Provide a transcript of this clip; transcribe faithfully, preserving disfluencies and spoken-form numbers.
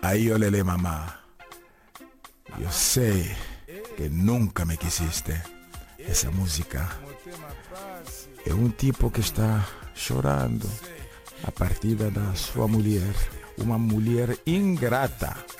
Aí eu lele mamá. Eu sei que nunca me quisiste. Essa música é um tipo que está chorando a partida da sua mulher. Uma mulher ingrata.